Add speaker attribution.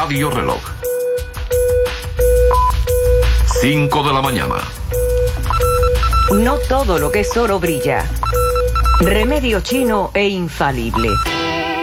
Speaker 1: Radio Reloj. 5 de la mañana.
Speaker 2: No todo lo que es oro brilla. Remedio chino e infalible.